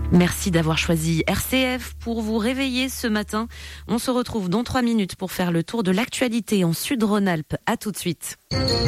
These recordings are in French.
Merci d'avoir choisi RCF pour vous réveiller ce matin. On se retrouve dans 3 minutes pour faire le tour de l'actualité en Sud-Rhône-Alpes. À tout de suite.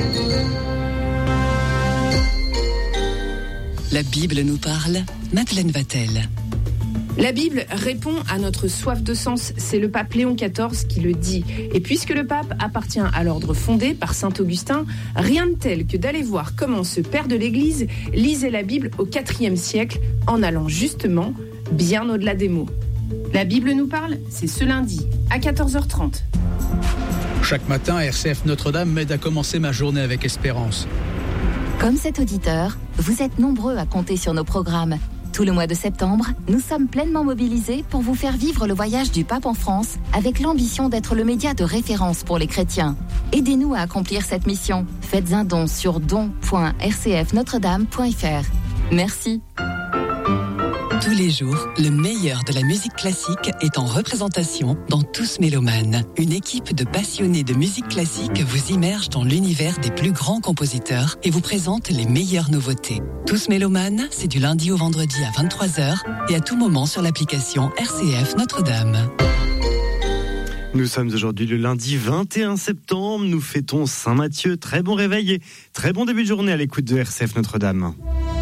La Bible nous parle, Madeleine Vatel. La Bible répond à notre soif de sens, c'est le pape Léon XIV qui le dit. Et puisque le pape appartient à l'ordre fondé par saint Augustin, rien de tel que d'aller voir comment ce père de l'Église lisait la Bible au IVe siècle en allant justement bien au-delà des mots. La Bible nous parle, c'est ce lundi à 14h30. Chaque matin, RCF Notre-Dame m'aide à commencer ma journée avec espérance. Comme cet auditeur, vous êtes nombreux à compter sur nos programmes. Tout le mois de septembre, nous sommes pleinement mobilisés pour vous faire vivre le voyage du pape en France avec l'ambition d'être le média de référence pour les chrétiens. Aidez-nous à accomplir cette mission. Faites un don sur don.rcfnotredame.fr. Merci. Tous les jours, le meilleur de la musique classique est en représentation dans Tous Mélomanes. Une équipe de passionnés de musique classique vous immerge dans l'univers des plus grands compositeurs et vous présente les meilleures nouveautés. Tous Mélomanes, c'est du lundi au vendredi à 23h et à tout moment sur l'application RCF Notre-Dame. Nous sommes aujourd'hui le lundi 21 septembre, nous fêtons Saint-Matthieu. Très bon réveil et très bon début de journée à l'écoute de RCF Notre-Dame.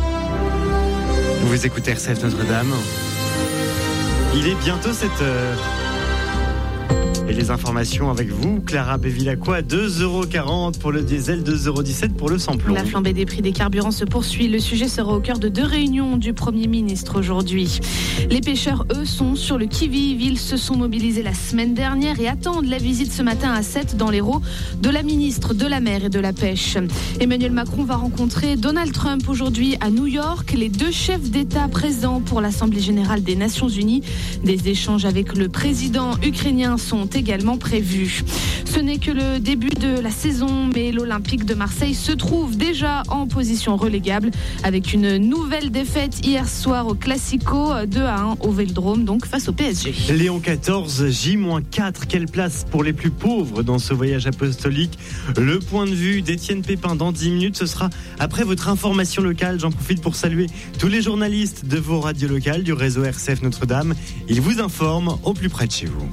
Vous écoutez RCF Notre-Dame. Il est bientôt 7h. Et les informations avec vous, Clara Bévilacqua, 2,40€ pour le diesel, 2,17€ pour le samplon. La flambée des prix des carburants se poursuit. Le sujet sera au cœur de 2 réunions du Premier ministre aujourd'hui. Les pêcheurs, eux, sont sur le qui-vive. Ils se sont mobilisés la semaine dernière et attendent la visite ce matin à 7 dans l'Hérault de la ministre de la Mer et de la Pêche. Emmanuel Macron va rencontrer Donald Trump aujourd'hui à New York. Les 2 chefs d'État présents pour l'Assemblée générale des Nations Unies. Des échanges avec le président ukrainien sont également prévu. Ce n'est que le début de la saison, mais l'Olympique de Marseille se trouve déjà en position relégable avec une nouvelle défaite hier soir au Classico 2-1 au Vélodrome, donc face au PSG. Léon XIV, J-4, quelle place pour les plus pauvres dans ce voyage apostolique? Le point de vue d'Étienne Pépin dans 10 minutes, ce sera après votre information locale. J'en profite pour saluer tous les journalistes de vos radios locales du réseau RCF Notre-Dame. Ils vous informent au plus près de chez vous.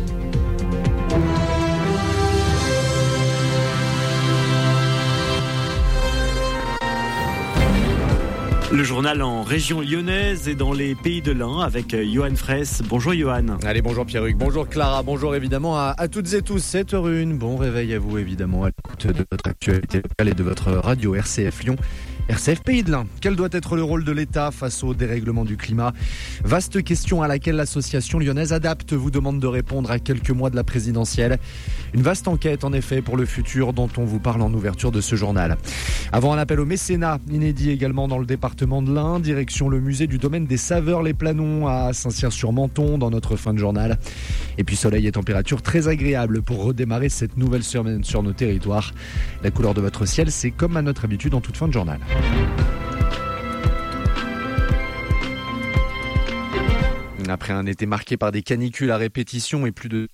Le journal en région lyonnaise et dans les pays de l'Ain avec Johan Fraisse. Bonjour Johan. Allez, bonjour Pierruc, bonjour Clara, bonjour évidemment à toutes et tous. 7h01, bon réveil à vous évidemment à l'écoute de votre actualité locale et de votre radio RCF Lyon. RCF Pays de l'Ain, quel doit être le rôle de l'État face au dérèglement du climat? Vaste question à laquelle l'association lyonnaise Adapte vous demande de répondre à quelques mois de la présidentielle. Une vaste enquête en effet pour le futur dont on vous parle en ouverture de ce journal. Avant un appel au mécénat, inédit également dans le département de l'Ain, direction le musée du domaine des saveurs Les Planons à Saint-Cyr-sur-Menthon dans notre fin de journal. Et puis soleil et température très agréables pour redémarrer cette nouvelle semaine sur nos territoires. La couleur de votre ciel, c'est comme à notre habitude en toute fin de journal. Après un été marqué par des canicules à répétition et plus de...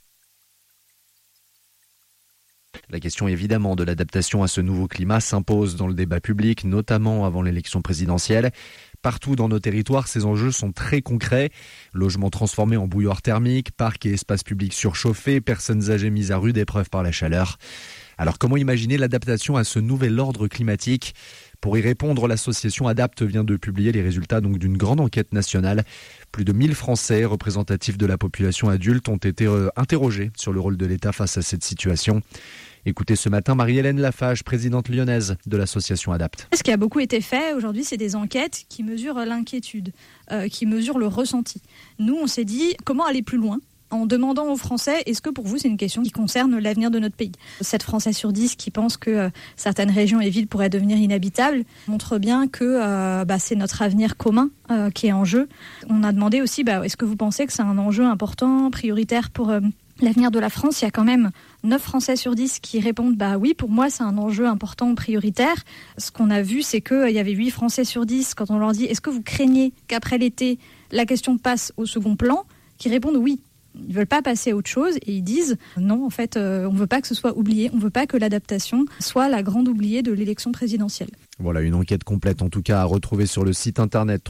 La question évidemment de l'adaptation à ce nouveau climat s'impose dans le débat public, notamment avant l'élection présidentielle. Partout dans nos territoires, ces enjeux sont très concrets. Logements transformés en bouilloire thermique, parcs et espaces publics surchauffés, personnes âgées mises à rude épreuve par la chaleur. Alors comment imaginer l'adaptation à ce nouvel ordre climatique ? Pour y répondre, l'association Adapte vient de publier les résultats d'une grande enquête nationale. Plus de 1000 Français représentatifs de la population adulte ont été interrogés sur le rôle de l'État face à cette situation. Écoutez ce matin Marie-Hélène Lafage, présidente lyonnaise de l'association Adapte. Ce qui a beaucoup été fait aujourd'hui, c'est des enquêtes qui mesurent l'inquiétude, qui mesurent le ressenti. Nous, on s'est dit comment aller plus loin en demandant aux Français, est-ce que pour vous c'est une question qui concerne l'avenir de notre pays ? 7 Français sur 10 qui pensent que certaines régions et villes pourraient devenir inhabitables montre bien que c'est notre avenir commun qui est en jeu. On a demandé aussi, est-ce que vous pensez que c'est un enjeu important, prioritaire pour l'avenir de la France ? Il y a quand même 9 Français sur 10 qui répondent oui, pour moi c'est un enjeu important, prioritaire. Ce qu'on a vu, c'est qu'il y avait 8 Français sur 10 quand on leur dit, est-ce que vous craignez qu'après l'été, la question passe au second plan ? Qui répondent oui. Ils ne veulent pas passer à autre chose et ils disent non, en fait, on ne veut pas que ce soit oublié, on ne veut pas que l'adaptation soit la grande oubliée de l'élection présidentielle. Voilà, une enquête complète en tout cas à retrouver sur le site internet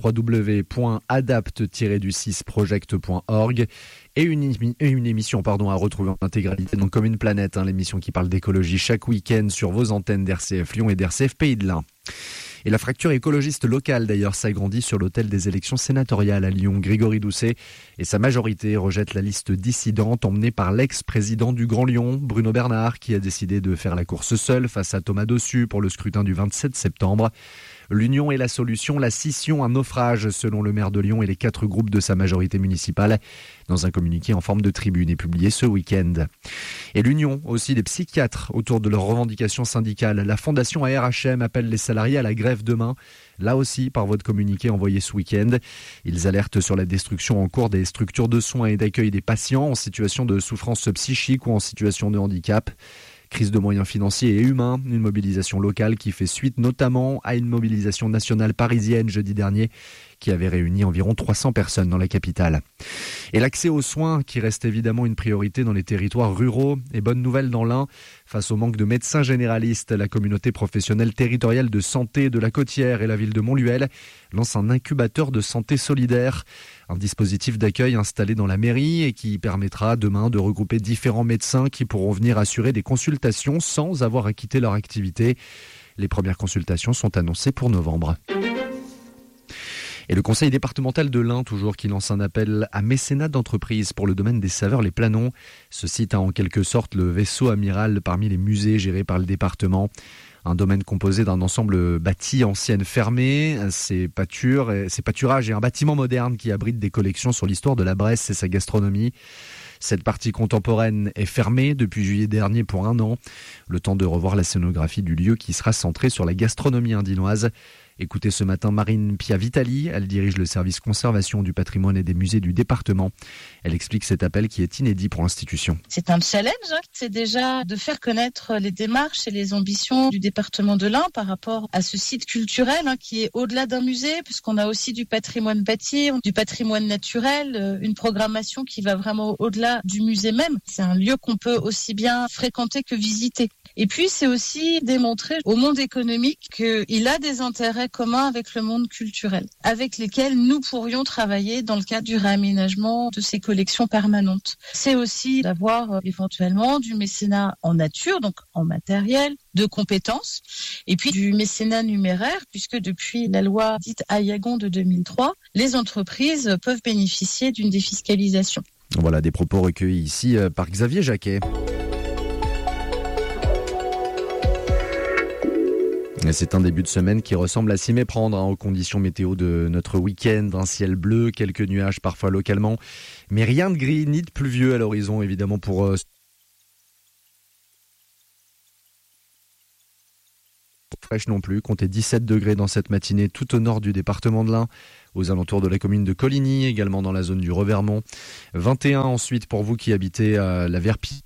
www.adapt-6project.org et une émission à retrouver en intégralité, donc comme une planète, l'émission qui parle d'écologie chaque week-end sur vos antennes d'RCF Lyon et d'RCF Pays de l'Ain. Et la fracture écologiste locale d'ailleurs s'agrandit sur l'autel des élections sénatoriales à Lyon. Grégory Doucet et sa majorité rejettent la liste dissidente emmenée par l'ex-président du Grand Lyon, Bruno Bernard, qui a décidé de faire la course seul face à Thomas Dossus pour le scrutin du 27 septembre. L'union est la solution, la scission un naufrage selon le maire de Lyon et les 4 groupes de sa majorité municipale dans un communiqué en forme de tribune et publié ce week-end. Et l'union aussi des psychiatres autour de leurs revendications syndicales. La fondation ARHM appelle les salariés à la grève demain. Là aussi, par voie de communiqué envoyé ce week-end, ils alertent sur la destruction en cours des structures de soins et d'accueil des patients en situation de souffrance psychique ou en situation de handicap. Crise de moyens financiers et humains, une mobilisation locale qui fait suite notamment à une mobilisation nationale parisienne jeudi dernier qui avait réuni environ 300 personnes dans la capitale. Et l'accès aux soins qui reste évidemment une priorité dans les territoires ruraux. Et bonne nouvelle dans l'Ain, face au manque de médecins généralistes, la communauté professionnelle territoriale de santé de la Côtière et la ville de Montluel lance un incubateur de santé solidaire. Un dispositif d'accueil installé dans la mairie et qui permettra demain de regrouper différents médecins qui pourront venir assurer des consultations sans avoir à quitter leur activité. Les premières consultations sont annoncées pour novembre. Et le conseil départemental de l'Ain, toujours, qui lance un appel à mécénat d'entreprise pour le domaine des saveurs Les Planons. Ce site a en quelque sorte le vaisseau amiral parmi les musées gérés par le département. Un domaine composé d'un ensemble bâti ancienne fermé, ses pâturages et un bâtiment moderne qui abrite des collections sur l'histoire de la Bresse et sa gastronomie. Cette partie contemporaine est fermée depuis juillet dernier pour 1 an. Le temps de revoir la scénographie du lieu qui sera centrée sur la gastronomie indinoise. Écoutez ce matin Marine Pia-Vitali, elle dirige le service conservation du patrimoine et des musées du département. Elle explique cet appel qui est inédit pour l'institution. C'est un challenge, c'est déjà de faire connaître les démarches et les ambitions du département de l'Ain par rapport à ce site culturel qui est au-delà d'un musée, puisqu'on a aussi du patrimoine bâti, du patrimoine naturel, une programmation qui va vraiment au-delà du musée même. C'est un lieu qu'on peut aussi bien fréquenter que visiter. Et puis, c'est aussi démontrer au monde économique qu'il a des intérêts communs avec le monde culturel, avec lesquels nous pourrions travailler dans le cadre du réaménagement de ces collections permanentes. C'est aussi d'avoir éventuellement du mécénat en nature, donc en matériel, de compétences, et puis du mécénat numéraire, puisque depuis la loi dite Aillagon de 2003, les entreprises peuvent bénéficier d'une défiscalisation. Voilà des propos recueillis ici par Xavier Jacquet. C'est un début de semaine qui ressemble à s'y méprendre aux conditions météo de notre week-end. Un ciel bleu, quelques nuages parfois localement, mais rien de gris ni de pluvieux à l'horizon évidemment pour fraîche non plus. Comptez 17 degrés dans cette matinée tout au nord du département de l'Ain, aux alentours de la commune de Coligny, également dans la zone du Revermont. 21 ensuite pour vous qui habitez la Verpille.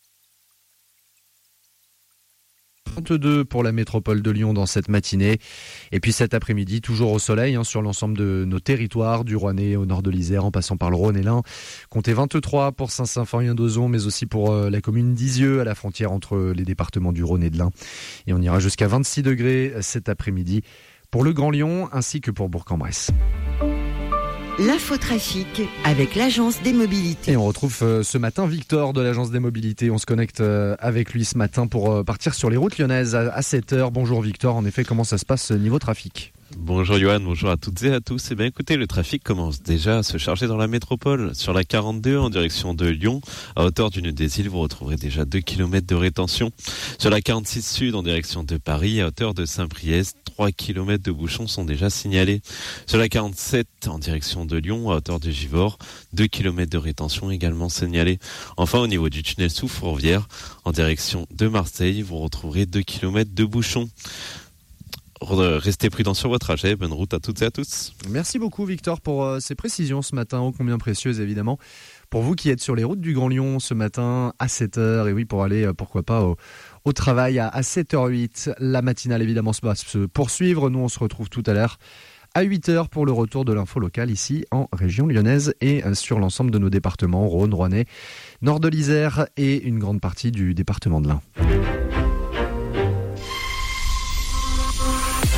22 pour la métropole de Lyon dans cette matinée. Et puis cet après-midi, toujours au soleil sur l'ensemble de nos territoires, du Rouennais au nord de l'Isère, en passant par le Rhône et l'Ain. Comptez 23 pour Saint-Symphorien-d'Ozon, mais aussi pour la commune d'Isieux, à la frontière entre les départements du Rhône et de l'Ain. Et on ira jusqu'à 26 degrés cet après-midi pour le Grand Lyon, ainsi que pour Bourg-en-Bresse. L'infotrafic avec l'Agence des Mobilités. Et on retrouve ce matin Victor de l'Agence des Mobilités. On se connecte avec lui ce matin pour partir sur les routes lyonnaises à 7h. Bonjour Victor, en effet, comment ça se passe niveau trafic ? Bonjour Johan, bonjour à toutes et à tous. Eh bien écoutez, le trafic commence déjà à se charger dans la métropole. Sur la 42 en direction de Lyon, à hauteur d'une des îles, vous retrouverez déjà 2 km de rétention. Sur la 46 sud en direction de Paris, à hauteur de Saint-Priest, 3 km de bouchons sont déjà signalés. Sur la 47 en direction de Lyon, à hauteur de Givors, 2 km de rétention également signalés. Enfin, au niveau du tunnel sous Fourvière, en direction de Marseille, vous retrouverez 2 km de bouchons. Restez prudents sur votre trajet. Bonne route à toutes et à tous. Merci beaucoup Victor pour ces précisions ce matin, ô combien précieuses évidemment. Pour vous qui êtes sur les routes du Grand Lyon ce matin à 7h, et oui, pour aller pourquoi pas au travail à 7h08. La matinale évidemment va se poursuivre. Nous on se retrouve tout à l'heure à 8h pour le retour de l'info locale ici en région lyonnaise et sur l'ensemble de nos départements, Rhône, Rouennais, nord de l'Isère et une grande partie du département de l'Ain.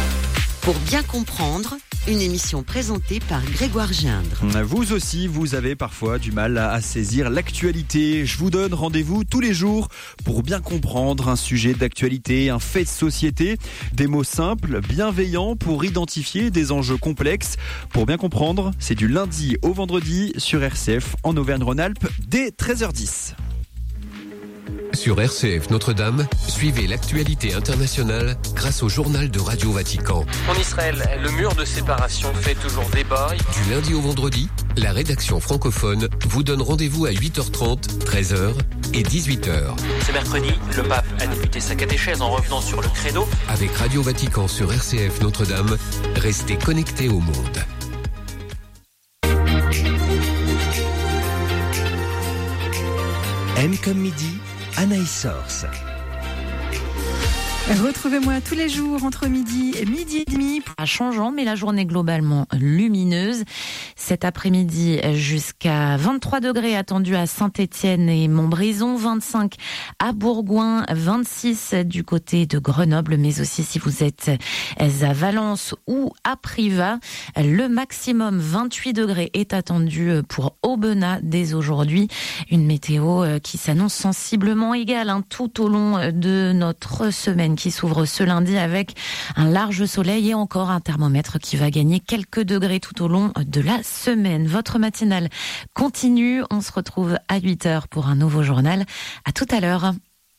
Pour bien comprendre, une émission présentée par Grégoire Gindre. Vous aussi, vous avez parfois du mal à saisir l'actualité. Je vous donne rendez-vous tous les jours pour bien comprendre un sujet d'actualité, un fait de société. Des mots simples, bienveillants pour identifier des enjeux complexes. Pour bien comprendre, c'est du lundi au vendredi sur RCF en Auvergne-Rhône-Alpes dès 13h10. Sur RCF Notre-Dame, suivez l'actualité internationale grâce au journal de Radio Vatican. En Israël, le mur de séparation fait toujours débat. Du lundi au vendredi, la rédaction francophone vous donne rendez-vous à 8h30, 13h et 18h. Ce mercredi, le pape a débuté sa catéchèse en revenant sur le credo. Avec Radio Vatican sur RCF Notre-Dame, restez connectés au monde. M comme midi, Anaïs Source. Retrouvez-moi tous les jours entre midi et midi et demi. Changeant, mais la journée globalement lumineuse. Cet après-midi, jusqu'à 23 degrés attendus à Saint-Étienne et Montbrison, 25 à Bourgoin, 26 du côté de Grenoble, mais aussi si vous êtes à Valence ou à Privas. Le maximum 28 degrés est attendu pour Aubenas dès aujourd'hui. Une météo qui s'annonce sensiblement égale tout au long de notre semaine qui s'ouvre ce lundi avec un large soleil et encore un thermomètre qui va gagner quelques degrés tout au long de la semaine. Votre matinale continue. On se retrouve à 8h pour un nouveau journal. À tout à l'heure.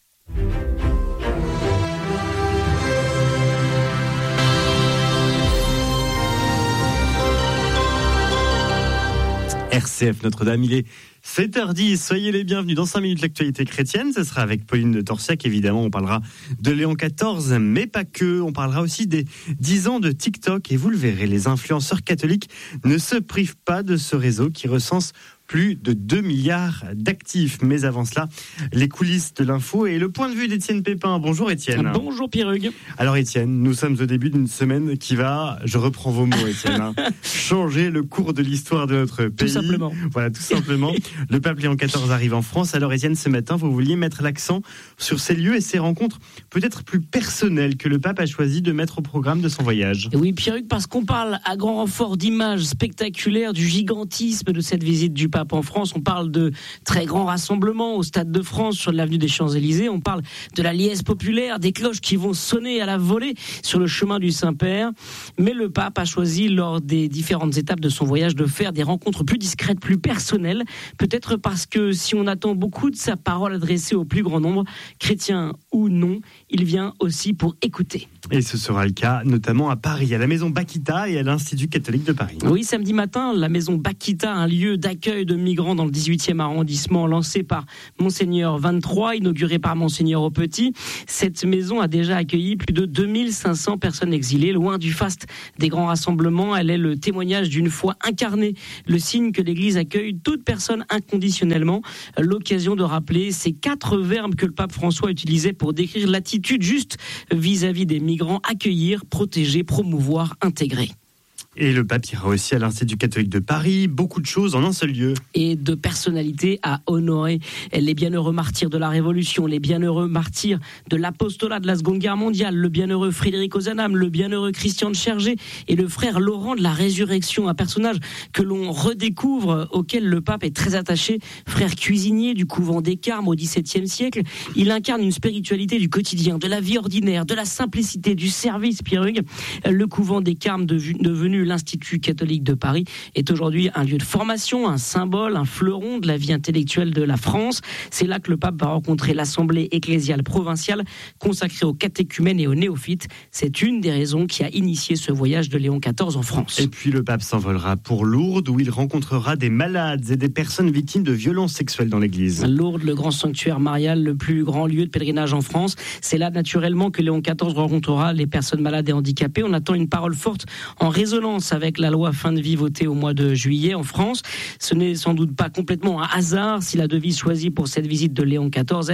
RCF Notre-Dame, il est 7h10, soyez les bienvenus dans 5 minutes l'actualité chrétienne, ce sera avec Pauline de Torsiac, évidemment on parlera de Léon XIV, mais pas que, on parlera aussi des 10 ans de TikTok et vous le verrez, les influenceurs catholiques ne se privent pas de ce réseau qui recense plus de 2 milliards d'actifs. Mais avant cela, les coulisses de l'info et le point de vue d'Étienne Pépin. Bonjour Étienne. Bonjour Pierrugue. Alors Étienne, nous sommes au début d'une semaine qui va, je reprends vos mots Étienne, changer le cours de l'histoire de notre pays. Tout simplement. Voilà, tout simplement. Le pape Léon XIV arrive en France. Alors Étienne, ce matin, vous vouliez mettre l'accent sur ces lieux et ces rencontres peut-être plus personnelles que le pape a choisi de mettre au programme de son voyage. Oui Pierrugue, parce qu'on parle à grand renfort d'images spectaculaires, du gigantisme de cette visite du pape en France. On parle de très grands rassemblements au Stade de France sur l'avenue des Champs-Élysées. On parle de la liesse populaire, des cloches qui vont sonner à la volée sur le chemin du Saint-Père. Mais le pape a choisi lors des différentes étapes de son voyage de faire des rencontres plus discrètes, plus personnelles. Peut-être parce que si on attend beaucoup de sa parole adressée au plus grand nombre, chrétiens ou non, il vient aussi pour écouter. Et ce sera le cas notamment à Paris, à la maison Bakita et à l'Institut catholique de Paris. Oui, samedi matin, la maison Bakita, un lieu d'accueil de migrants dans le 18e arrondissement, lancé par Monseigneur 23, inauguré par Monseigneur au Petit. Cette maison a déjà accueilli plus de 2500 personnes exilées, loin du faste des grands rassemblements. Elle est le témoignage d'une foi incarnée, le signe que l'Église accueille toute personne inconditionnellement. L'occasion de rappeler ces 4 verbes que le pape François utilisait pour décrire l'attitude juste vis-à-vis des migrants: accueillir, protéger, promouvoir, intégrer. Et le pape ira aussi à l'Institut catholique de Paris, beaucoup de choses en un seul lieu. Et de personnalités à honorer, les bienheureux martyrs de la Révolution, les bienheureux martyrs de l'apostolat de la Seconde Guerre mondiale, le bienheureux Frédéric Ozanam, le bienheureux Christian de Chergé et le frère Laurent de la Résurrection, un personnage que l'on redécouvre, auquel le pape est très attaché, frère cuisinier du couvent des Carmes au XVIIe siècle. Il incarne une spiritualité du quotidien, de la vie ordinaire, de la simplicité, du service, Pierrugue. Le couvent des Carmes devenu l'Institut catholique de Paris est aujourd'hui un lieu de formation, un symbole, un fleuron de la vie intellectuelle de la France. C'est là que le pape va rencontrer l'Assemblée ecclésiale provinciale consacrée aux catéchumènes et aux néophytes. C'est une des raisons qui a initié ce voyage de Léon XIV en France. Et puis le pape s'envolera pour Lourdes où il rencontrera des malades et des personnes victimes de violences sexuelles dans l'église. Lourdes, le grand sanctuaire marial, le plus grand lieu de pèlerinage en France. C'est là naturellement que Léon XIV rencontrera les personnes malades et handicapées. On attend une parole forte en résonance avec la loi fin de vie votée au mois de juillet en France. Ce n'est sans doute pas complètement un hasard si la devise choisie pour cette visite de Léon XIV est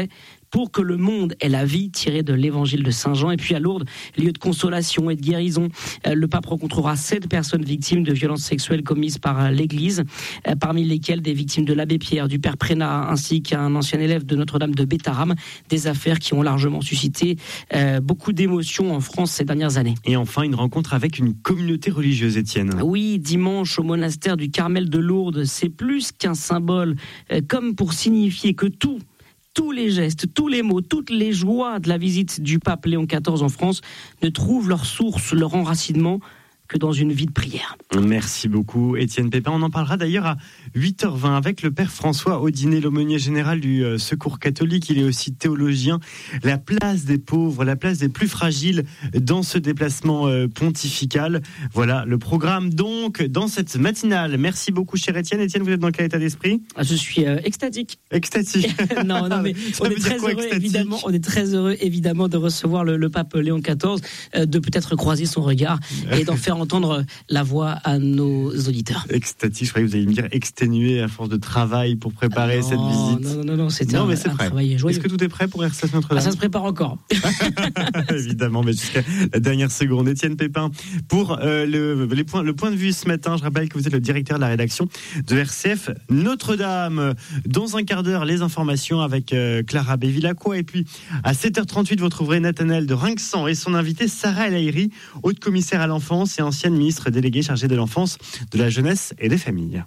pour que le monde ait la vie, tirée de l'évangile de Saint Jean. Et puis à Lourdes, lieu de consolation et de guérison, le pape rencontrera 7 personnes victimes de violences sexuelles commises par l'Église, parmi lesquelles des victimes de l'abbé Pierre, du père Prénat, ainsi qu'un ancien élève de Notre-Dame de Bétharram, des affaires qui ont largement suscité beaucoup d'émotions en France ces dernières années. Et enfin, une rencontre avec une communauté religieuse, Étienne. Oui, dimanche au monastère du Carmel de Lourdes, c'est plus qu'un symbole, comme pour signifier que tous les gestes, tous les mots, toutes les joies de la visite du pape Léon XIV en France ne trouvent leur source, leur enracinement que dans une vie de prière. Merci beaucoup, Étienne Pépin. On en parlera d'ailleurs à 8h20 avec le père François Audinet, l'aumônier général du Secours catholique. Il est aussi théologien. La place des pauvres, la place des plus fragiles dans ce déplacement pontifical. Voilà le programme donc dans cette matinale. Merci beaucoup, cher Étienne. Étienne, vous êtes dans quel état d'esprit ? Je suis extatique. Extatique. non, mais on est très heureux évidemment de recevoir le pape Léon XIV, de peut-être croiser son regard et d'en faire entendre la voix à nos auditeurs. Extatique, je croyais que vous alliez me dire exténué à force de travail pour préparer cette visite. Non, c'était un travail joyeux. Est-ce que tout est prêt pour RCF Notre-Dame ? Ça se prépare encore. Évidemment, mais jusqu'à la dernière seconde. Étienne Pépin, pour le point de vue ce matin, je rappelle que vous êtes le directeur de la rédaction de RCF Notre-Dame. Dans un quart d'heure, les informations avec Clara Bévilacqua. Et puis, à 7h38, vous retrouverez Nathanaël de Rinxan et son invité Sarah El Haïry, haute commissaire à l'enfance et ancienne ministre déléguée chargée de l'enfance, de la jeunesse et des familles.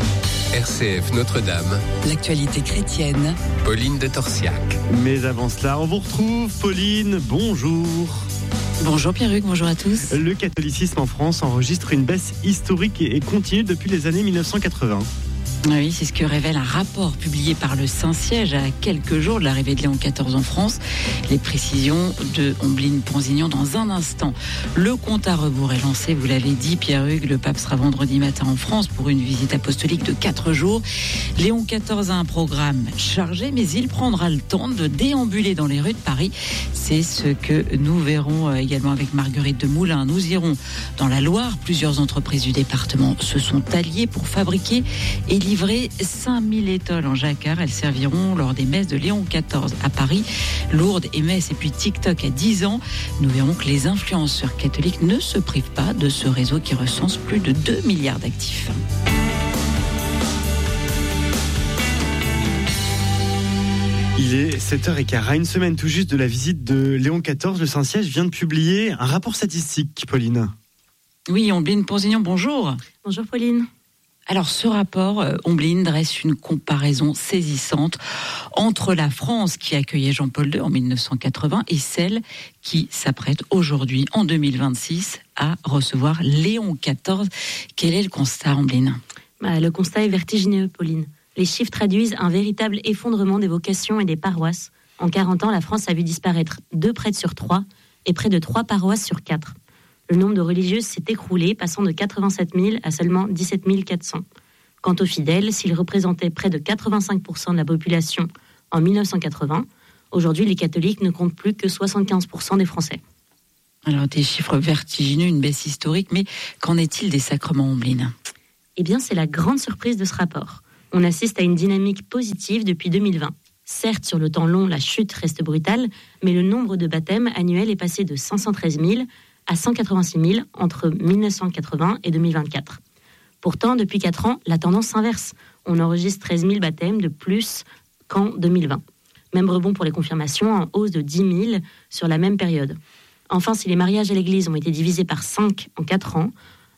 RCF Notre-Dame. L'actualité chrétienne. Pauline de Torsiac. Mais avant cela, on vous retrouve. Pauline, bonjour. Bonjour Pierre-Hugues, bonjour à tous. Le catholicisme en France enregistre une baisse historique et continue depuis les années 1980. Oui, c'est ce que révèle un rapport publié par le Saint-Siège à quelques jours de l'arrivée de Léon XIV en France. Les précisions de Ombline Ponzignon dans un instant. Le compte à rebours est lancé, vous l'avez dit Pierre-Hugues, le pape sera vendredi matin en France pour une visite apostolique de 4 jours. Léon XIV a un programme chargé, mais il prendra le temps de déambuler dans les rues de Paris. C'est ce que nous verrons également avec Marguerite de Moulin. Nous irons dans la Loire. Plusieurs entreprises du département se sont alliées pour fabriquer et livrer 5000 étoiles en jacquard. Elles serviront lors des messes de Léon XIV à Paris, Lourdes et Metz, et puis TikTok à 10 ans. Nous verrons que les influenceurs catholiques ne se privent pas de ce réseau qui recense plus de 2 milliards d'actifs. Il est 7h15. À une semaine tout juste de la visite de Léon XIV, le Saint-Siège vient de publier un rapport statistique, Pauline. Oui, Ombline Ponzignon, bonjour. Bonjour Pauline. Alors ce rapport, Ombline, dresse une comparaison saisissante entre la France qui accueillait Jean-Paul II en 1980 et celle qui s'apprête aujourd'hui, en 2026, à recevoir Léon XIV. Quel est le constat, Ombline ? Le constat est vertigineux, Pauline. Les chiffres traduisent un véritable effondrement des vocations et des paroisses. En 40 ans, la France a vu disparaître 2 prêtres sur 3 et près de 3 paroisses sur 4. Le nombre de religieuses s'est écroulé, passant de 87 000 à seulement 17 400. Quant aux fidèles, s'ils représentaient près de 85% de la population en 1980, aujourd'hui les catholiques ne comptent plus que 75% des Français. Alors des chiffres vertigineux, une baisse historique, mais qu'en est-il des sacrements, Ombline ? Eh bien, c'est la grande surprise de ce rapport. On assiste à une dynamique positive depuis 2020. Certes, sur le temps long, la chute reste brutale, mais le nombre de baptêmes annuels est passé de 513 000 à 186 000 entre 1980 et 2024. Pourtant, depuis 4 ans, la tendance s'inverse. On enregistre 13 000 baptêmes de plus qu'en 2020. Même rebond pour les confirmations, en hausse de 10 000 sur la même période. Enfin, si les mariages à l'église ont été divisés par 5 en 40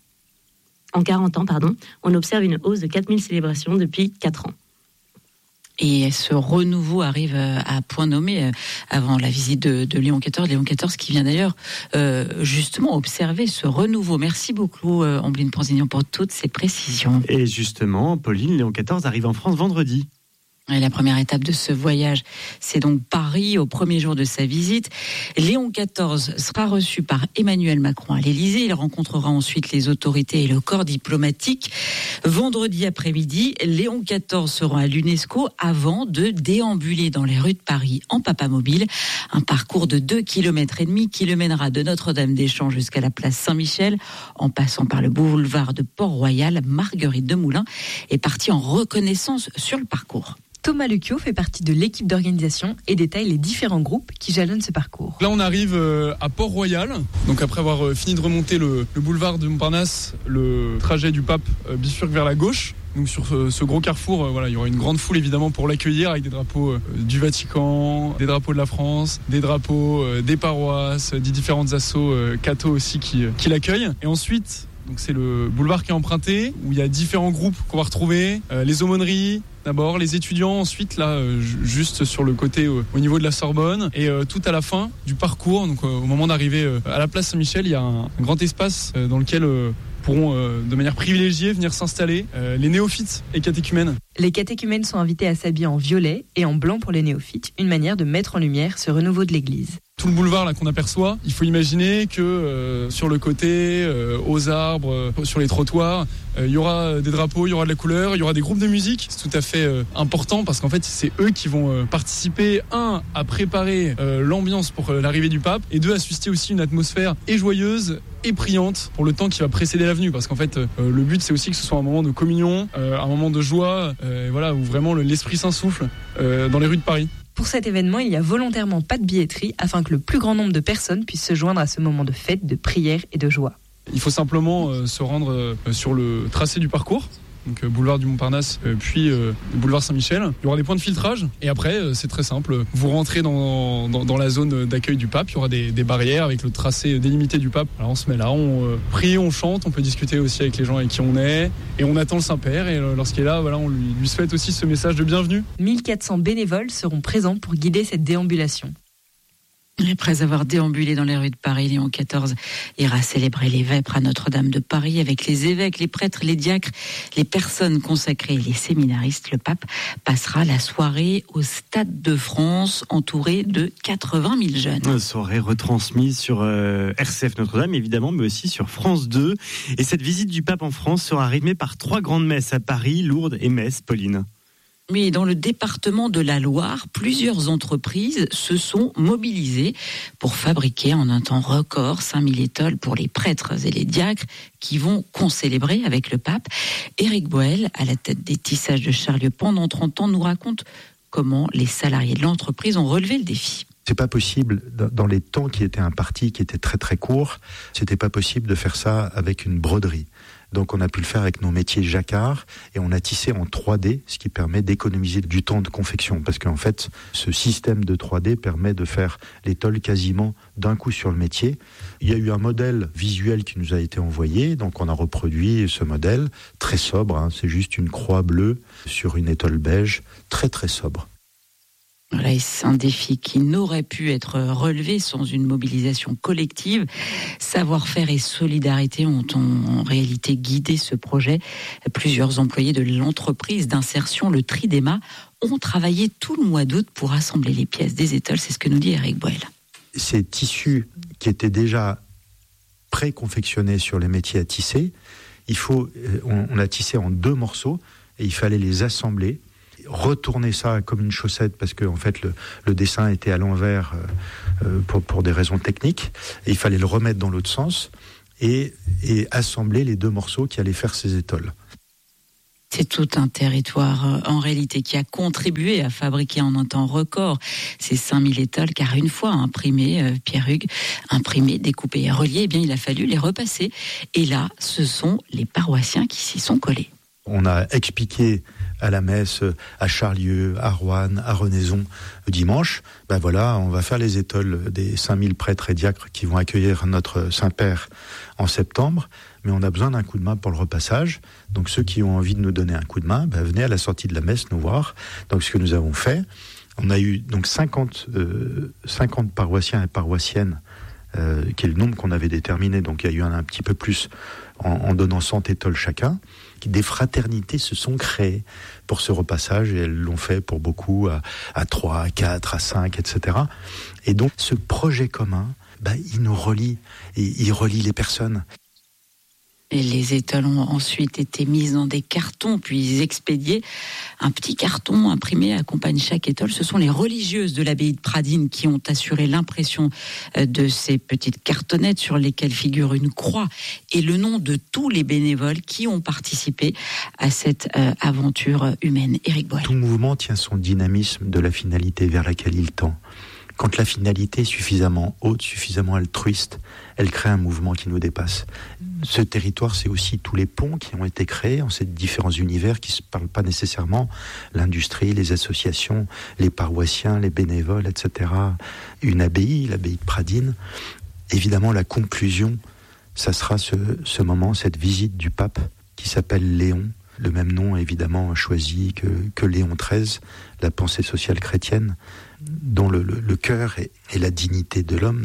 ans, on observe une hausse de 4 000 célébrations depuis 4 ans. Et ce renouveau arrive à point nommé avant la visite de Léon XIV. Léon XIV qui vient d'ailleurs justement observer ce renouveau. Merci beaucoup Ombline Ponzignon pour toutes ces précisions. Et justement, Pauline, Léon XIV arrive en France vendredi. Et la première étape de ce voyage, c'est donc Paris, au premier jour de sa visite. Léon XIV sera reçu par Emmanuel Macron à l'Élysée. Il rencontrera ensuite les autorités et le corps diplomatique. Vendredi après-midi, Léon XIV se rend à l'UNESCO avant de déambuler dans les rues de Paris en papamobile. Un parcours de 2,5 km qui le mènera de Notre-Dame-des-Champs jusqu'à la place Saint-Michel, en passant par le boulevard de Port-Royal. Marguerite de Moulin est partie en reconnaissance sur le parcours. Thomas Lucio fait partie de l'équipe d'organisation et détaille les différents groupes qui jalonnent ce parcours. Là, on arrive à Port-Royal. Donc après avoir fini de remonter le boulevard de Montparnasse, le trajet du pape bifurque vers la gauche. Donc sur ce gros carrefour, il y aura une grande foule évidemment pour l'accueillir avec des drapeaux du Vatican, des drapeaux de la France, des drapeaux des paroisses, des différentes assos catho aussi qui l'accueillent. Et ensuite, donc c'est le boulevard qui est emprunté où il y a différents groupes qu'on va retrouver, les aumôneries. D'abord les étudiants, ensuite là juste sur le côté au niveau de la Sorbonne et tout à la fin du parcours, donc au moment d'arriver à la place Saint-Michel, il y a un grand espace dans lequel pourront de manière privilégiée venir s'installer les néophytes et catéchumènes. Les catéchumènes sont invités à s'habiller en violet et en blanc pour les néophytes, une manière de mettre en lumière ce renouveau de l'église. Tout le boulevard là qu'on aperçoit, il faut imaginer que sur le côté, aux arbres, sur les trottoirs, il y aura des drapeaux, il y aura de la couleur, il y aura des groupes de musique. C'est tout à fait important parce qu'en fait c'est eux qui vont participer, à préparer l'ambiance pour l'arrivée du pape et à susciter aussi une atmosphère et joyeuse et priante pour le temps qui va précéder la venue, parce qu'en fait le but c'est aussi que ce soit un moment de communion, un moment de joie, où vraiment l'Esprit Saint souffle dans les rues de Paris. Pour cet événement, il n'y a volontairement pas de billetterie afin que le plus grand nombre de personnes puissent se joindre à ce moment de fête, de prière et de joie. Il faut simplement se rendre sur le tracé du parcours, donc boulevard du Montparnasse, puis boulevard Saint-Michel. Il y aura des points de filtrage et après c'est très simple. Vous rentrez dans la zone d'accueil du pape, il y aura des barrières avec le tracé délimité du pape. Alors on se met là, on prie, on chante, on peut discuter aussi avec les gens avec qui on est et on attend le Saint-Père et lorsqu'il est là, on lui souhaite aussi ce message de bienvenue. 1400 bénévoles seront présents pour guider cette déambulation. Après avoir déambulé dans les rues de Paris, Léon XIV ira célébrer les vêpres à Notre-Dame de Paris avec les évêques, les prêtres, les diacres, les personnes consacrées et les séminaristes. Le pape passera la soirée au Stade de France, entouré de 80 000 jeunes. Une soirée retransmise sur RCF Notre-Dame, évidemment, mais aussi sur France 2. Et cette visite du pape en France sera rythmée par 3 grandes messes à Paris, Lourdes et Metz, Pauline. Oui, dans le département de la Loire, plusieurs entreprises se sont mobilisées pour fabriquer en un temps record 5000 étoles pour les prêtres et les diacres qui vont concélébrer avec le pape. Éric Boel, à la tête des tissages de Charlieu pendant 30 ans, nous raconte comment les salariés de l'entreprise ont relevé le défi. C'est pas possible, dans les temps qui étaient impartis, qui étaient très très courts, c'était pas possible de faire ça avec une broderie. Donc on a pu le faire avec nos métiers jacquard et on a tissé en 3D, ce qui permet d'économiser du temps de confection. Parce qu'en fait, ce système de 3D permet de faire l'étole quasiment d'un coup sur le métier. Il y a eu un modèle visuel qui nous a été envoyé, donc on a reproduit ce modèle, très sobre, c'est juste une croix bleue sur une étole beige, très très sobre. Voilà, c'est un défi qui n'aurait pu être relevé sans une mobilisation collective. Savoir-faire et solidarité ont en réalité guidé ce projet. Plusieurs employés de l'entreprise d'insertion, le Tridéma, ont travaillé tout le mois d'août pour assembler les pièces des étoles. C'est ce que nous dit Éric Boel. Ces tissus qui étaient déjà pré-confectionnés sur les métiers à tisser, on a tissé en 2 morceaux et il fallait les assembler. Retourner ça comme une chaussette parce que en fait le dessin était à l'envers pour des raisons techniques et il fallait le remettre dans l'autre sens et assembler les 2 morceaux qui allaient faire ces étoles. C'est tout un territoire en réalité qui a contribué à fabriquer en un temps record ces 5000 étoles, car une fois imprimées, Pierre Hugues, imprimées, découpées et reliées, il a fallu les repasser. Et là, ce sont les paroissiens qui s'y sont collés. On a expliqué à la messe, à Charlieu, à Roanne, à Renaison, dimanche, on va faire les étoles des 5000 prêtres et diacres qui vont accueillir notre Saint-Père en septembre, mais on a besoin d'un coup de main pour le repassage. Donc ceux qui ont envie de nous donner un coup de main, venez à la sortie de la messe nous voir. Donc ce que nous avons fait, on a eu donc 50 paroissiens et paroissiennes, qui est le nombre qu'on avait déterminé, donc il y a eu un petit peu plus en donnant 100 étoles chacun. Des fraternités se sont créées pour ce repassage et elles l'ont fait pour beaucoup à 3, à 4, à 5, etc. Et donc ce projet commun, il nous relie et il relie les personnes. Et les étoiles ont ensuite été mises dans des cartons, puis expédiées. Un petit carton imprimé accompagne chaque étole. Ce sont les religieuses de l'abbaye de Pradines qui ont assuré l'impression de ces petites cartonnettes sur lesquelles figure une croix et le nom de tous les bénévoles qui ont participé à cette aventure humaine. Éric Boel. Tout mouvement tient son dynamisme de la finalité vers laquelle il tend. Quand la finalité est suffisamment haute, suffisamment altruiste, elle crée un mouvement qui nous dépasse. Ce territoire, c'est aussi tous les ponts qui ont été créés en ces différents univers qui ne se parlent pas nécessairement. L'industrie, les associations, les paroissiens, les bénévoles, etc. Une abbaye, l'abbaye de Pradines. Évidemment, la conclusion, ça sera ce moment, cette visite du pape qui s'appelle Léon. Le même nom, évidemment, choisi que Léon XIII, la pensée sociale chrétienne, dont le cœur et la dignité de l'homme.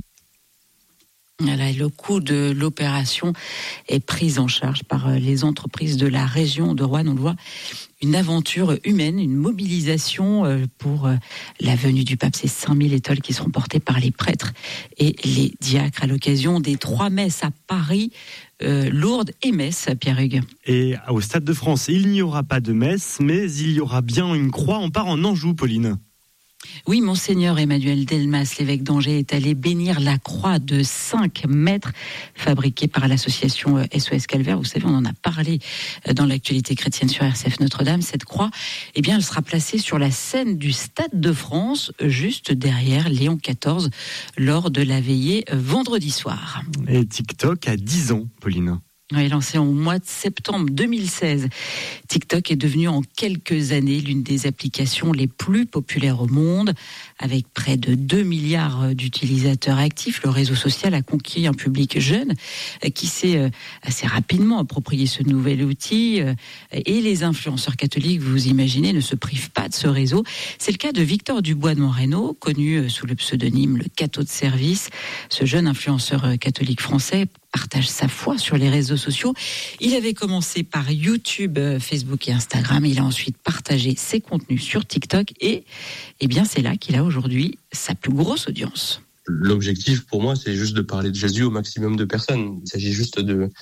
Le coût de l'opération est pris en charge par les entreprises de la région de Roanne. On le voit, une aventure humaine, une mobilisation pour la venue du pape. Ces 5000 étoiles qui seront portées par les prêtres et les diacres à l'occasion des 3 messes à Paris, Lourdes et Metz, Pierre Hugues. Et au Stade de France, il n'y aura pas de messe, mais il y aura bien une croix. On part en Anjou, Pauline. Oui, Monseigneur Emmanuel Delmas, l'évêque d'Angers, est allé bénir la croix de 5 mètres fabriquée par l'association SOS Calvaire. Vous savez, on en a parlé dans l'actualité chrétienne sur RCF Notre-Dame. Cette croix, elle sera placée sur la scène du Stade de France, juste derrière Léon XIV, lors de la veillée vendredi soir. Et TikTok a 10 ans, Pauline. Oui, lancé en mois de septembre 2016, TikTok est devenu en quelques années l'une des applications les plus populaires au monde. Avec près de 2 milliards d'utilisateurs actifs, le réseau social a conquis un public jeune qui s'est assez rapidement approprié ce nouvel outil. Et les influenceurs catholiques, vous imaginez, ne se privent pas de ce réseau. C'est le cas de Victor Dubois de Moreno, connu sous le pseudonyme Le Cateau de Service. Ce jeune influenceur catholique français partage sa foi sur les réseaux sociaux. Il avait commencé par YouTube, Facebook et Instagram. Il a ensuite partagé ses contenus sur TikTok et c'est là qu'il a aujourd'hui sa plus grosse audience. L'objectif pour moi, c'est juste de parler de Jésus au maximum de personnes. Il s'agit juste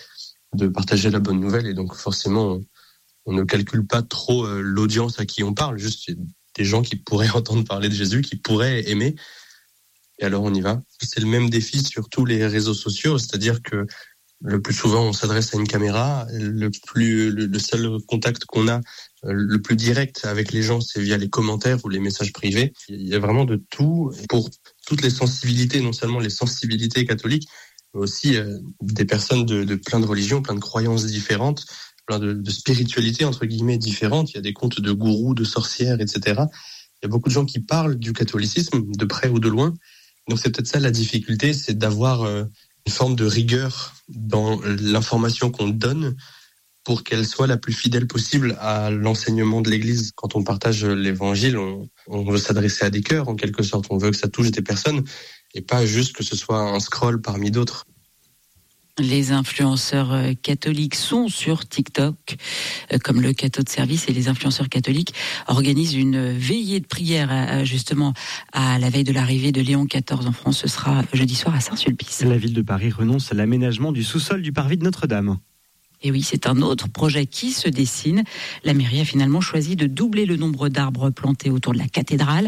de partager la bonne nouvelle et donc forcément, on ne calcule pas trop l'audience à qui on parle. Juste des gens qui pourraient entendre parler de Jésus, qui pourraient aimer. Et alors on y va. C'est le même défi sur tous les réseaux sociaux, c'est-à-dire que le plus souvent on s'adresse à une caméra, le seul contact qu'on a, le plus direct avec les gens, c'est via les commentaires ou les messages privés. Il y a vraiment de tout pour toutes les sensibilités, non seulement les sensibilités catholiques, mais aussi des personnes de plein de religions, plein de croyances différentes, plein de spiritualités entre guillemets différentes. Il y a des contes de gourous, de sorcières, etc. Il y a beaucoup de gens qui parlent du catholicisme, de près ou de loin. Donc c'est peut-être ça la difficulté, c'est d'avoir une forme de rigueur dans l'information qu'on donne pour qu'elle soit la plus fidèle possible à l'enseignement de l'Église. Quand on partage l'Évangile, on veut s'adresser à des cœurs en quelque sorte, on veut que ça touche des personnes et pas juste que ce soit un scroll parmi d'autres. Les influenceurs catholiques sont sur TikTok, comme le Cateau de Service, et les influenceurs catholiques organisent une veillée de prière justement à la veille de l'arrivée de Léon XIV en France. Ce sera jeudi soir à Saint-Sulpice. La ville de Paris renonce à l'aménagement du sous-sol du parvis de Notre-Dame. Et oui, c'est un autre projet qui se dessine. La mairie a finalement choisi de doubler le nombre d'arbres plantés autour de la cathédrale.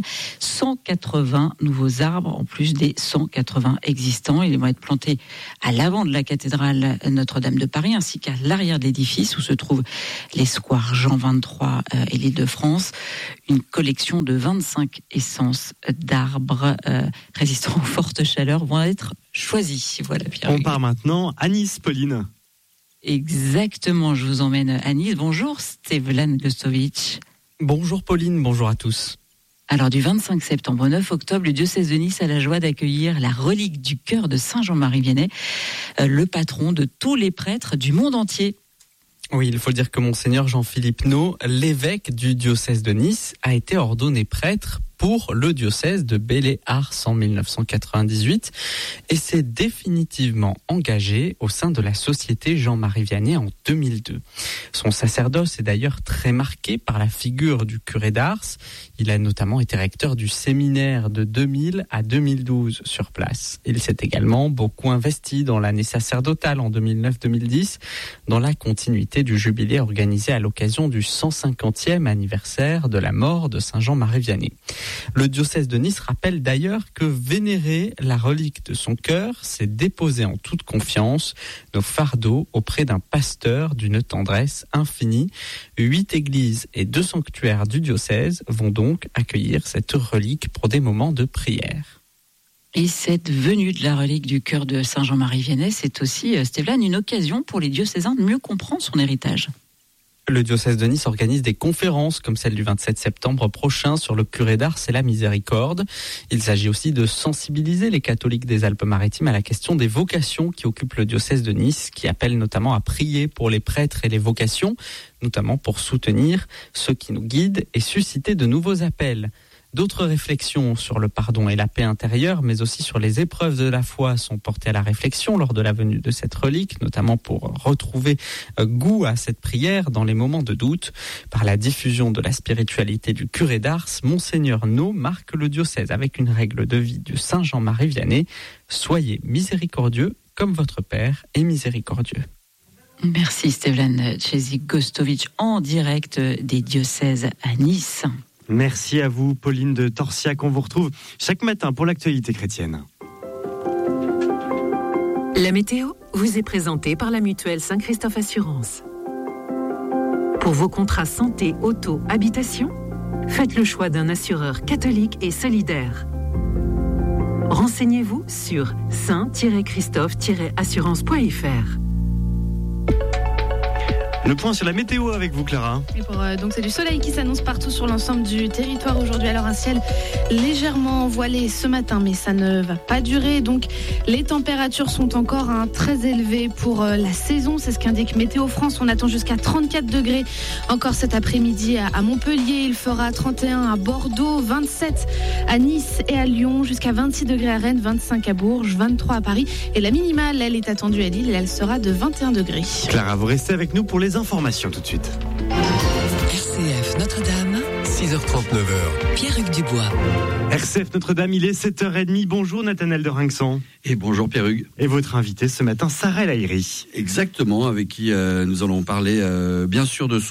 180 nouveaux arbres en plus des 180 existants. Ils vont être plantés à l'avant de la cathédrale Notre-Dame de Paris ainsi qu'à l'arrière de l'édifice où se trouvent les squares Jean 23 et l'Île-de-France. Une collection de 25 essences d'arbres résistants aux fortes chaleurs vont être choisis. Voilà, Pierre. On part maintenant à Nice, Pauline. Exactement, je vous emmène à Nice. Bonjour Stevlan Gostovic. Bonjour Pauline, bonjour à tous. Alors du 25 septembre au 9 octobre, le diocèse de Nice a la joie d'accueillir la relique du cœur de Saint Jean-Marie Vianney, le patron de tous les prêtres du monde entier. Oui, il faut dire que Monseigneur Jean-Philippe Naud, l'évêque du diocèse de Nice, a été ordonné prêtre pour le diocèse de Belley-Ars en 1998 et s'est définitivement engagé au sein de la Société Jean-Marie Vianney en 2002. Son sacerdoce est d'ailleurs très marqué par la figure du curé d'Ars. Il a notamment été recteur du séminaire de 2000 à 2012 sur place. Il s'est également beaucoup investi dans l'année sacerdotale en 2009-2010, dans la continuité du jubilé organisé à l'occasion du 150e anniversaire de la mort de Saint Jean-Marie Vianney. Le diocèse de Nice rappelle d'ailleurs que vénérer la relique de son cœur, c'est déposer en toute confiance nos fardeaux auprès d'un pasteur d'une tendresse infinie. 8 églises et 2 sanctuaires du diocèse vont donc accueillir cette relique pour des moments de prière. Et cette venue de la relique du cœur de Saint Jean-Marie Vianney, c'est aussi, Stéphane, une occasion pour les diocésains de mieux comprendre son héritage. Le diocèse de Nice organise des conférences comme celle du 27 septembre prochain sur le curé d'Ars et la miséricorde. Il s'agit aussi de sensibiliser les catholiques des Alpes-Maritimes à la question des vocations qui occupent le diocèse de Nice, qui appelle notamment à prier pour les prêtres et les vocations, notamment pour soutenir ceux qui nous guident et susciter de nouveaux appels. D'autres réflexions sur le pardon et la paix intérieure, mais aussi sur les épreuves de la foi sont portées à la réflexion lors de la venue de cette relique, notamment pour retrouver goût à cette prière dans les moments de doute. Par la diffusion de la spiritualité du curé d'Ars, Monseigneur No marque le diocèse avec une règle de vie du Saint Jean-Marie Vianney. Soyez miséricordieux comme votre Père est miséricordieux. Merci Stéphane Czezik-Gostowicz en direct des diocèses à Nice. Merci à vous, Pauline de Torsiac. On vous retrouve chaque matin pour l'actualité chrétienne. La météo vous est présentée par la mutuelle Saint-Christophe Assurance. Pour vos contrats santé, auto, habitation, faites le choix d'un assureur catholique et solidaire. Renseignez-vous sur saint-christophe-assurance.fr. Le point sur la météo avec vous, Clara. Et donc c'est du soleil qui s'annonce partout sur l'ensemble du territoire aujourd'hui. Alors un ciel légèrement voilé ce matin, mais ça ne va pas durer. Donc les températures sont encore très élevées pour la saison. C'est ce qu'indique Météo France. On attend jusqu'à 34 degrés encore cet après-midi à Montpellier. Il fera 31 à Bordeaux, 27 à Nice et à Lyon, jusqu'à 26 degrés à Rennes, 25 à Bourges, 23 à Paris. Et la minimale, elle est attendue à Lille et elle sera de 21 degrés. Clara, vous restez avec nous pour les informations tout de suite. RCF Notre-Dame, 6h30, 9h. Pierre-Hugues Dubois. RCF Notre-Dame, il est 7h30. Bonjour Nathanaël de Rinxon. Et bonjour Pierre-Hugues. Et votre invité ce matin, Sarah El Haïry. Exactement, avec qui nous allons parler bien sûr de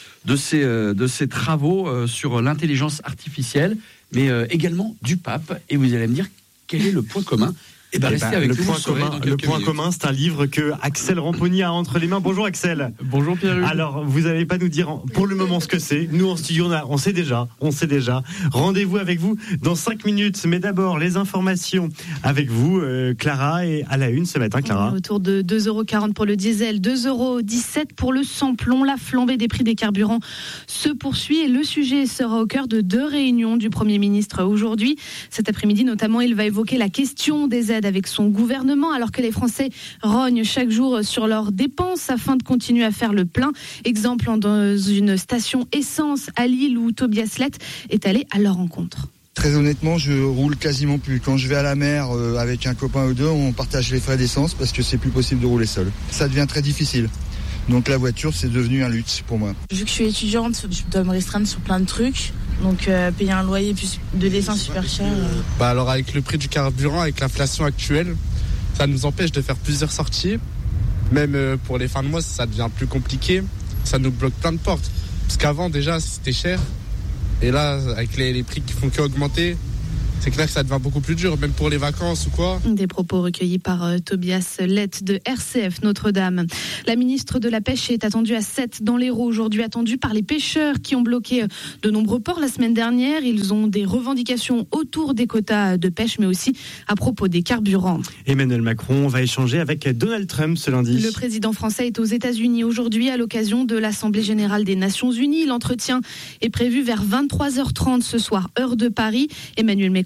ses travaux sur l'intelligence artificielle, mais également du pape. Et vous allez me dire quel est le point commun. Restez avec nous, le point commun, c'est un livre que Axel Ramponi a entre les mains. Bonjour Axel. Bonjour Pierre-Hugues. Alors, vous n'allez pas nous dire pour le moment ce que c'est. Nous en studio, on sait déjà. Rendez-vous avec vous dans 5 minutes. Mais d'abord, les informations avec vous, Clara, et à la une ce matin, Clara. Autour de 2,40 € pour le diesel, 2,17 € pour le samplon. La flambée des prix des carburants se poursuit et le sujet sera au cœur de 2 réunions du Premier ministre aujourd'hui. Cet après-midi, notamment, il va évoquer la question des aides avec son gouvernement, alors que les Français rognent chaque jour sur leurs dépenses afin de continuer à faire le plein. Exemple dans une station essence à Lille où Tobias Lett est allé à leur rencontre. Très honnêtement, je roule quasiment plus. Quand je vais à la mer avec un copain ou deux, on partage les frais d'essence parce que c'est plus possible de rouler seul. Ça devient très difficile. Donc la voiture, c'est devenu un luxe pour moi. Vu que je suis étudiante, je dois me restreindre sur plein de trucs. Donc payer un loyer plus de l'essence super cher. Alors avec le prix du carburant, avec l'inflation actuelle, ça nous empêche de faire plusieurs sorties. Même pour les fins de mois, ça devient plus compliqué. Ça nous bloque plein de portes. Parce qu'avant déjà, c'était cher. Et là, avec les prix qui font qu'augmenter, c'est clair que ça devient beaucoup plus dur, même pour les vacances ou quoi. Des propos recueillis par Tobias Lett de RCF Notre-Dame. La ministre de la Pêche est attendue à 7 dans l'Hérault, aujourd'hui attendue par les pêcheurs qui ont bloqué de nombreux ports la semaine dernière. Ils ont des revendications autour des quotas de pêche, mais aussi à propos des carburants. Emmanuel Macron va échanger avec Donald Trump ce lundi. Le président français est aux États-Unis aujourd'hui à l'occasion de l'Assemblée générale des Nations Unies. L'entretien est prévu vers 23h30 ce soir, heure de Paris. Emmanuel Macron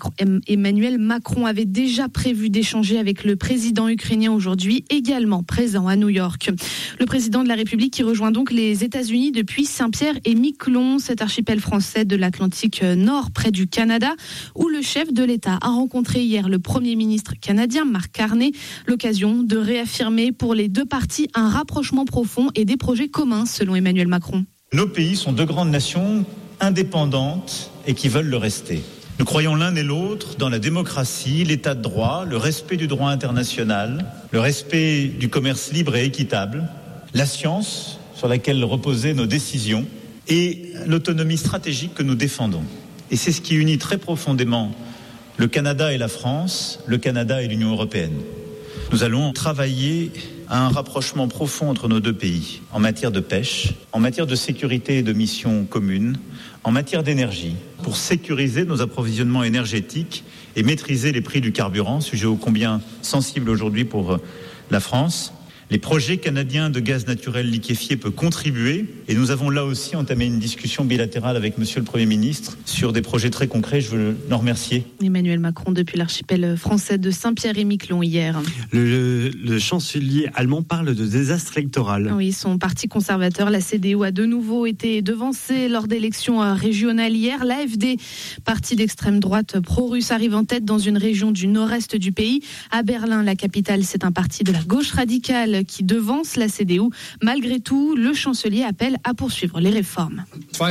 Emmanuel Macron avait déjà prévu d'échanger avec le président ukrainien aujourd'hui, également présent à New York. Le président de la République qui rejoint donc les États-Unis depuis Saint-Pierre-et-Miquelon, cet archipel français de l'Atlantique Nord près du Canada, où le chef de l'État a rencontré hier le Premier ministre canadien Mark Carney, l'occasion de réaffirmer pour les deux parties un rapprochement profond et des projets communs selon Emmanuel Macron. Nos pays sont deux grandes nations indépendantes et qui veulent le rester. Nous croyons l'un et l'autre dans la démocratie, l'état de droit, le respect du droit international, le respect du commerce libre et équitable, la science sur laquelle reposaient nos décisions et l'autonomie stratégique que nous défendons. Et c'est ce qui unit très profondément le Canada et la France, le Canada et l'Union européenne. Nous allons travailler à un rapprochement profond entre nos deux pays en matière de pêche, en matière de sécurité et de missions communes, en matière d'énergie, pour sécuriser nos approvisionnements énergétiques et maîtriser les prix du carburant, sujet ô combien sensible aujourd'hui pour la France. Les projets canadiens de gaz naturel liquéfié peuvent contribuer et nous avons là aussi entamé une discussion bilatérale avec Monsieur le Premier ministre sur des projets très concrets. Je veux l'en remercier. Emmanuel Macron depuis l'archipel français de Saint-Pierre-et-Miquelon hier. Le chancelier allemand parle de désastre électoral. Oui, son parti conservateur, la CDU, a de nouveau été devancé lors d'élections régionales hier. L'AfD, parti d'extrême droite pro-russe, arrive en tête dans une région du nord-est du pays. À Berlin, la capitale, c'est un parti de la gauche radicale qui devance la CDU. Malgré tout, le chancelier appelle à poursuivre les réformes.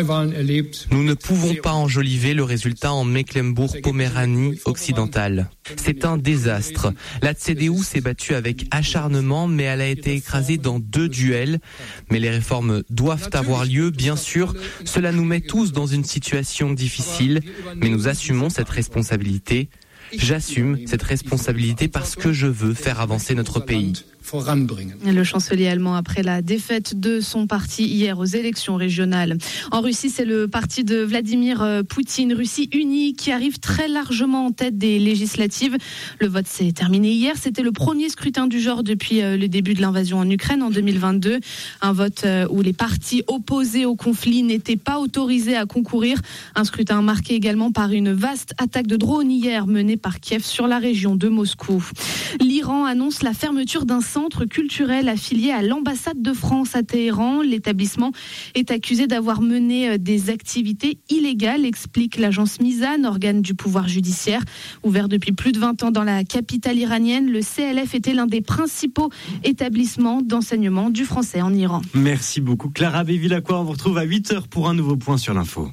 Nous ne pouvons pas enjoliver le résultat en Mecklembourg-Poméranie occidentale. C'est un désastre. La CDU s'est battue avec acharnement, mais elle a été écrasée dans 2 duels. Mais les réformes doivent avoir lieu, bien sûr. Cela nous met tous dans une situation difficile, mais nous assumons cette responsabilité. J'assume cette responsabilité parce que je veux faire avancer notre pays. Le chancelier allemand après la défaite de son parti hier aux élections régionales. En Russie, c'est le parti de Vladimir Poutine, Russie unie, qui arrive très largement en tête des législatives. Le vote s'est terminé hier. C'était le premier scrutin du genre depuis le début de l'invasion en Ukraine en 2022. Un vote où les partis opposés au conflit n'étaient pas autorisés à concourir. Un scrutin marqué également par une vaste attaque de drones hier menée par Kiev sur la région de Moscou. L'Iran annonce la fermeture d'un centre culturel affilié à l'ambassade de France à Téhéran. L'établissement est accusé d'avoir mené des activités illégales, explique l'agence Mizan, organe du pouvoir judiciaire. Ouvert depuis plus de 20 ans dans la capitale iranienne, le CLF était l'un des principaux établissements d'enseignement du français en Iran. Merci beaucoup Clara Béville-Lacroix. On vous retrouve à 8h pour un nouveau point sur l'info.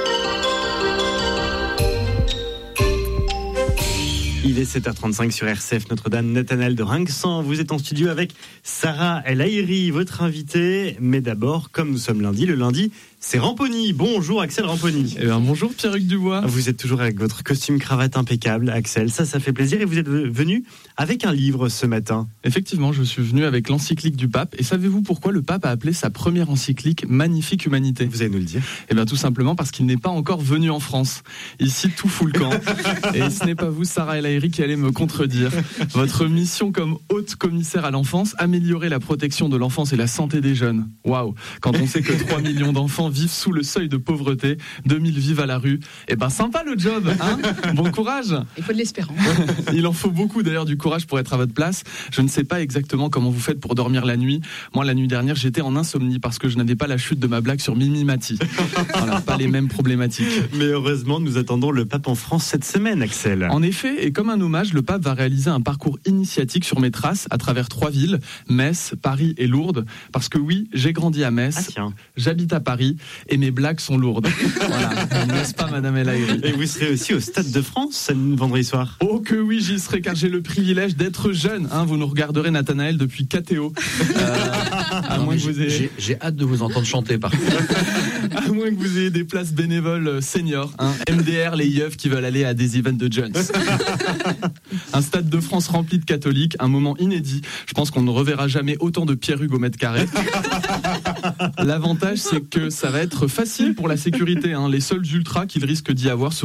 Il est 7h35 sur RCF Notre-Dame. Nathanaël de Rinxan, vous êtes en studio avec Sarah El Haïry, votre invitée. Mais d'abord, comme nous sommes lundi, le lundi, c'est Ramponi. Bonjour Axel Ramponi. Bonjour Pierre-Hugues Dubois. Vous êtes toujours avec votre costume cravate impeccable, Axel. Ça fait plaisir. Et vous êtes venu avec un livre ce matin. Effectivement, je suis venu avec l'encyclique du pape. Et savez-vous pourquoi le pape a appelé sa première encyclique Magnifique Humanité ? Vous allez nous le dire. Eh bien tout simplement parce qu'il n'est pas encore venu en France. Ici, tout fout le camp. Et ce n'est pas vous, Sarah El Haïry, qui allez me contredire. Votre mission comme haute commissaire à l'enfance, améliorer la protection de l'enfance et la santé des jeunes. Waouh ! Quand on sait que 3 millions d'enfants vivent sous le seuil de pauvreté, 2000 vivent à la rue. Eh ben sympa le job, hein ? Bon courage. Il faut de l'espérance. Il en faut beaucoup d'ailleurs du courage pour être à votre place. Je ne sais pas exactement comment vous faites pour dormir la nuit. Moi la nuit dernière j'étais en insomnie parce que je n'avais pas la chute de ma blague sur Mimi Mati. Voilà, pas les mêmes problématiques. Mais heureusement nous attendons le pape en France cette semaine, Axel. En effet, et comme un hommage, le pape va réaliser un parcours initiatique sur mes traces à travers 3 villes, Metz, Paris et Lourdes. Parce que oui, j'ai grandi à Metz, j'habite à Paris et mes blagues sont lourdes. Voilà, n'est-ce pas Madame El Haïry ? Et vous serez aussi au Stade de France vendredi soir ? Oh que oui, j'y serai car j'ai le privilège d'être jeune. Hein, vous nous regarderez Nathanaël depuis KTO. À moins que vous ayez... J'ai hâte de vous entendre chanter par contre. À moins que vous ayez des places bénévoles seniors. Hein, MDR, les yeufs qui veulent aller à des events de jeunes. Un Stade de France rempli de catholiques, un moment inédit. Je pense qu'on ne reverra jamais autant de Pierre-Hugues au mètre carré. L'avantage, c'est que ça va être facile pour la sécurité. Hein. Les seuls ultras qu'il risque d'y avoir